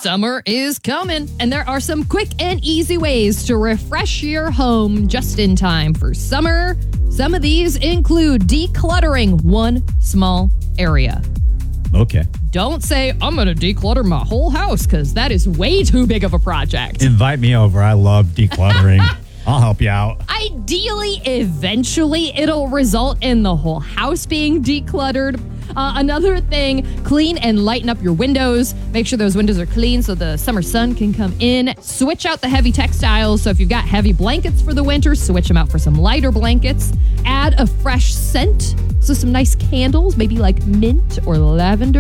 Summer is coming, and there are some quick and easy ways to refresh your home just in time for summer. Some of these include decluttering one small area. Okay. Don't say, I'm going to declutter my whole house, because that is way too big of a project. Invite me over. I love decluttering. I'll help you out. Ideally, eventually, it'll result in the whole house being decluttered. Another thing, clean and lighten up your windows. Make sure those windows are clean so the summer sun can come in. Switch out the heavy textiles. So if you've got heavy blankets for the winter, switch them out for some lighter blankets. Add a fresh scent. So some nice candles, maybe like mint or lavender.